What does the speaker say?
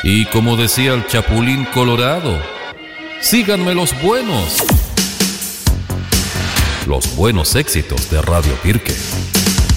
Y como decía el Chapulín Colorado, síganme los buenos éxitos de Radio Pirque.